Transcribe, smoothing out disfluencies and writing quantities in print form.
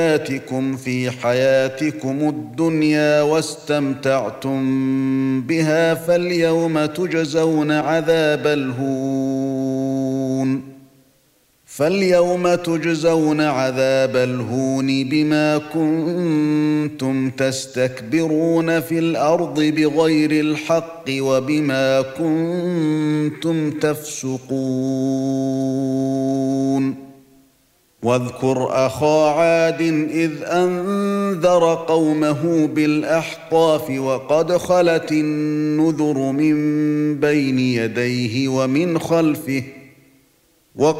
آتِكُمْ في حياتكم الدنيا واستمتعتم بها فاليوم تجزون عذاب الهون بما كنتم تستكبرون في الأرض بغير الحق وبما كنتم تفسقون واذكر أخا عاد إذ أنذر قومه بالأحقاف وقد خلت النذر من بين يديه ومن خلفه